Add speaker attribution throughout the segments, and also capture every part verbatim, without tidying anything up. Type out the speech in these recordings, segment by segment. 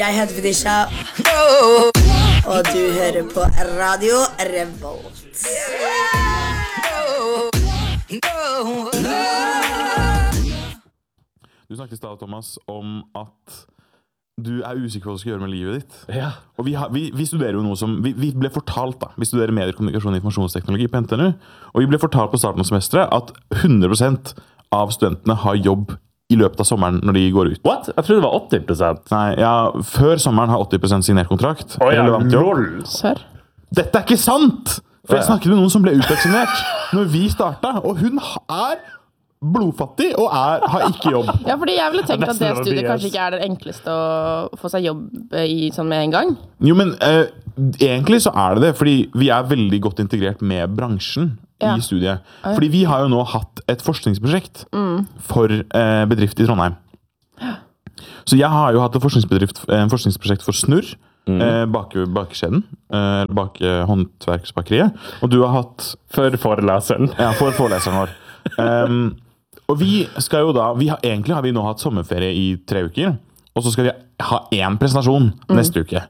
Speaker 1: Jeg heter Fetisha, og du hører på Radio Revolt.
Speaker 2: Du snakket i stad, Thomas, om at du er usikker på hva du skal gjøre med livet ditt.
Speaker 3: Ja.
Speaker 2: Og vi, har, vi, vi studerer jo noe som, vi, vi ble fortalt da, vi studerer medier, kommunikasjon og informasjonsteknologi på N T N U, og vi ble fortalt på starten av semesteret at hundre prosent av studentene har jobb i løpet av sommeren når de går ut.
Speaker 3: What? Jeg trodde det var åtti prosent.
Speaker 2: Nei, ja, før sommeren har åtti prosent signert kontrakt.
Speaker 3: Å ja, lol.
Speaker 4: Sør.
Speaker 2: Dette er ikke sant! For jeg snakket med noen som ble uteksaminert når vi startet, og hun er blodfattig og er, har ikke jobb.
Speaker 4: Ja, fordi jeg ville tenkt
Speaker 3: Ja,
Speaker 4: at det
Speaker 3: nesten
Speaker 4: studiet
Speaker 3: var
Speaker 4: kanskje ikke er det enkleste å få seg jobb i sånn med en gang.
Speaker 2: Jo, men eh, egentlig så er det det, fordi vi er veldig godt integrert med bransjen
Speaker 4: Ja.
Speaker 2: i studiet. Fordi vi har jo nå hatt et forskningsprosjekt
Speaker 4: Mm.
Speaker 2: for eh, bedrift i Trondheim. Så jeg har jo hatt et forskningsbedrift, en forskningsprosjekt for Snurr,
Speaker 3: Mm.
Speaker 2: eh, bak, bakkjeden, eh, bak eh, håndverksbakeriet. Og du har hatt...
Speaker 3: For foreleseren.
Speaker 2: Ja, for foreleseren vår. Um, og vi skal jo da, vi har, egentlig har vi nå hatt sommerferie i tre uker, og så skal vi ha en presentasjon
Speaker 4: Mm.
Speaker 2: neste uke.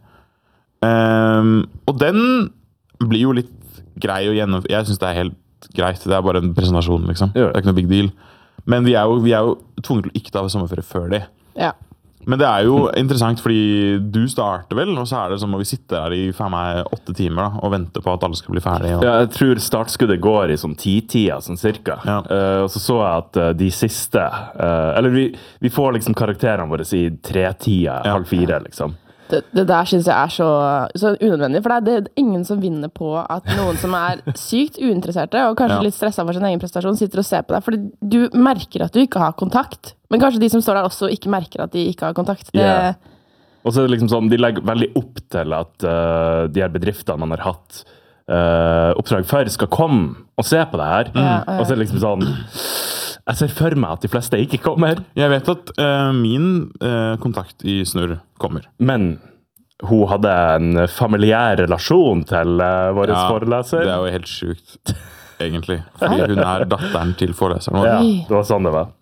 Speaker 2: Um, og den blir jo litt grei å gjennomføre. Jeg synes det er helt greit, det er bare en presentasjon liksom.
Speaker 3: Ja.
Speaker 2: Det er ikke noe big deal. Men vi er jo, vi er jo tvunget til å ikke ta sommerferie før det.
Speaker 4: Ja.
Speaker 2: Men det er jo interessant, fordi du starter vel, og så er det som å vi sitter her i faen meg åtte timer da, og venter på at alle skal bli ferdige. Og...
Speaker 3: Ja, jeg tror startskuddet går i sånn ti-tida, sånn cirka.
Speaker 2: Ja.
Speaker 3: Uh, og så så jeg at uh, de siste, uh, eller vi, vi får liksom karakterene våre i tre-tida,
Speaker 2: Ja.
Speaker 3: halv fire, liksom.
Speaker 4: Det, det der synes jeg er så, så unødvendig, for det er, det er ingen som vinner på at noen som er sykt uinteresserte, og kanskje
Speaker 2: Ja.
Speaker 4: litt stresset for sin egen prestasjon, sitter og ser på deg, fordi du merker at du ikke har kontakt. Men kanskje de som står der også ikke merker at de ikke har kontakt. Det,
Speaker 3: Ja. Og så er det liksom sånn, de legger veldig opp til at uh, de her bedriftene man har hatt uh, oppdrag for skal komme og se på det her.
Speaker 4: Ja, ja.
Speaker 3: Og så er det liksom sånn, jeg ser for meg at de fleste ikke kommer,
Speaker 2: Jeg vet at eh, min eh, kontakt i Snurr kommer.
Speaker 3: men hun hadde en familiær relasjon til uh, vår
Speaker 2: Ja,
Speaker 3: foreleser.
Speaker 2: Det er jo helt sjukt, egentlig. Fordi hun er datteren til foreleseren vår.
Speaker 3: Ja,
Speaker 4: Oi.
Speaker 3: det var sånn det var.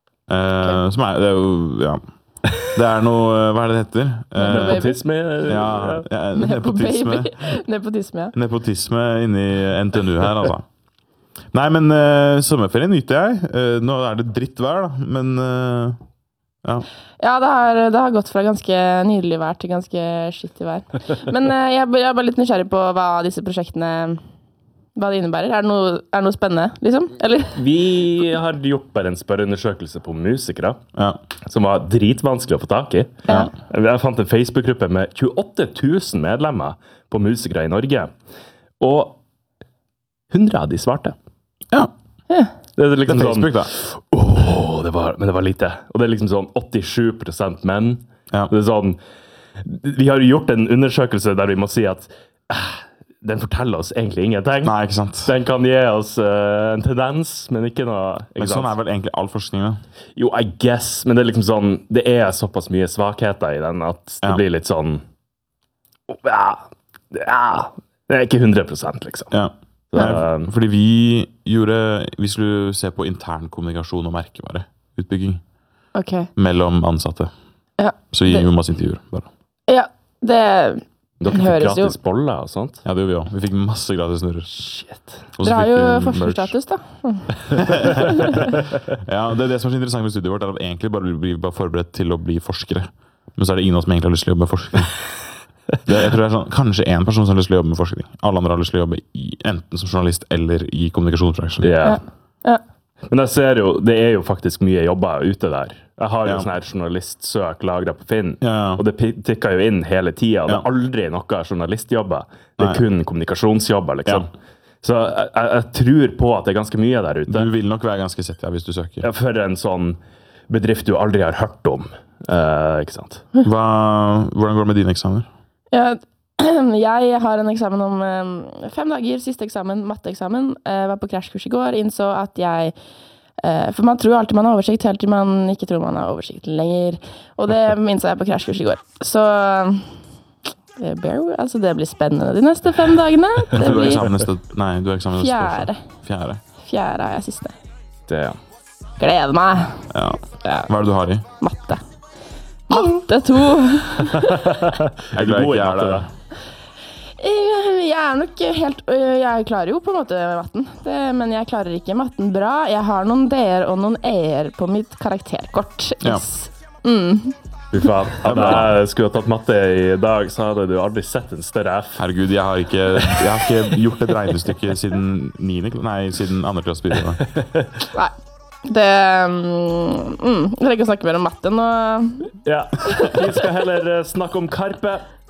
Speaker 2: Eh, som er, det er jo, ja. Det er noe, hva er det det heter? Eh,
Speaker 3: Nepotisme.
Speaker 2: ja, ja, nepotisme.
Speaker 4: Nepotisme, ja.
Speaker 2: Nepotisme inni N T N U her, altså. Nei, men uh, sommerferien nyter jeg. Uh, nå er det drittvær, da, men uh, ja.
Speaker 4: Ja, det har, det har gått fra ganske nydelig vær til ganske skittig vær. Men eh, jeg, jeg er bare litt nysgjerrig på hva disse prosjektene, hva det innebærer. Er det noe, er det noe spennende, liksom? Eller?
Speaker 3: Vi har gjort bare en spørreundersøkelse på musikere,
Speaker 2: Ja.
Speaker 3: som var dritvanskelig å få tak i.
Speaker 4: Ja.
Speaker 3: Jeg fant en Facebook-gruppe med tjueåtte tusen medlemmer på musikere i Norge. Og hundre av de svarte.
Speaker 2: Ja.
Speaker 4: Ja.
Speaker 3: Det er
Speaker 2: Det
Speaker 3: liksom
Speaker 2: er Facebook, da.
Speaker 3: sånn, åh, det var, men det var lite. Og det er liksom sånn åttisju prosent menn.
Speaker 2: Ja.
Speaker 3: Det er sånn, vi har gjort en undersøkelse der vi må si at eh, den forteller oss egentlig ingenting.
Speaker 2: Nei, ikke sant.
Speaker 3: Den kan gi oss eh, en tendens, men ikke noe... Ikke
Speaker 2: Men sånn er vel egentlig all forskning, da.
Speaker 3: Jo, I guess, men det er liksom sånn, det er såpass mye svakheter i den at det
Speaker 2: Ja.
Speaker 3: blir litt sånn, ja, ja, det er ikke hundre prosent liksom.
Speaker 2: Ja.
Speaker 3: Så,
Speaker 2: Nei, fordi vi gjorde, vi skulle se på intern kommunikasjon og merkevareutbygging
Speaker 4: Ok.
Speaker 2: mellom ansatte.
Speaker 4: Ja.
Speaker 2: Så vi
Speaker 4: Det-
Speaker 2: gjorde masse intervjuer, bare.
Speaker 4: Ja, det
Speaker 3: Dere fikk
Speaker 4: høres jo...
Speaker 3: gratis boller og sånt.
Speaker 2: Ja, det gjorde vi også. Vi fikk masse gratis snurrer.
Speaker 3: Shit.
Speaker 2: Og så
Speaker 4: Dere har
Speaker 2: fikk
Speaker 4: jo
Speaker 2: vi merch.
Speaker 4: forskerstatus, da.
Speaker 2: Ja, det er det som er så interessant med studiet vårt, er at egentlig bare blir vi bare forberedt til å bli forskere. Men så er det ingen av oss som egentlig har lyst til å jobbe med forskning. Det, jeg tror det er sånn, kanskje en person som har lyst til å jobbe med forskning. Alle andre har lyst til å jobbe i, enten som journalist eller i kommunikasjonsbransjen.
Speaker 3: Ja.
Speaker 4: Ja.
Speaker 3: Men jeg ser jo, det er jo faktisk mye jobber ute der. Jeg har jo
Speaker 2: Ja.
Speaker 3: sånn her journalistsøk lagret på Finn,
Speaker 2: Ja, ja.
Speaker 3: og det pi- tikker jo inn hele tiden. Det
Speaker 2: Ja.
Speaker 3: er aldri noe journalistjobber. Det er
Speaker 2: Nei.
Speaker 3: kun kommunikasjonsjobber, liksom.
Speaker 2: Ja.
Speaker 3: Så jeg, jeg, jeg tror på at det er ganske mye der ute.
Speaker 2: Du vil nok være ganske sett, ja, hvis du søker.
Speaker 3: Ja, for en sånn bedrift du aldri har hørt om. Eh, ikke sant?
Speaker 2: Hva, hvordan går det med dine eksamener?
Speaker 4: Ja, jeg har en eksamen om eh, fem dager, siste eksamen, matteeksamen. Jeg var på krasjkurs i går, innså at jeg eh, for man tror alltid man har oversikt, helt til man ikke tror man har oversikt lenger. Og det innså jeg på krasjkurs i går. Så eh, bear, altså det blir spennende de neste fem dagene. Det
Speaker 2: Du har
Speaker 4: blir
Speaker 2: eksamen neste, nei, du har eksamen neste
Speaker 4: fjerde.
Speaker 2: torsdag. Fjerde.
Speaker 4: Fjerde er jeg siste.
Speaker 3: Det,
Speaker 4: Gleder meg.
Speaker 2: Ja.
Speaker 4: Ja,
Speaker 2: Hva er det du har i?
Speaker 4: matte. Matte to.
Speaker 2: Jeg er glad jeg ikke er det.
Speaker 4: Jeg er nok helt Jeg klarer jo på en måte matten, det, men jeg klarer ikke matten bra. Jeg har noen D-er og noen E-er på mitt karakterkort.
Speaker 2: Ja.
Speaker 4: Yes. Mm.
Speaker 3: Fy faen. Hadde jeg skulle ha tatt matte i dag, så hadde du aldri sett en større F.
Speaker 2: Herregud, jeg har ikke, jeg har ikke gjort et regnestykke siden niende, nei, siden andre klasse begynte.
Speaker 4: Nei. Det mm, mm, Jeg trenger ikke å snakke mer om matte nå.
Speaker 3: Ja. Vi skal heller snakke om Karpe.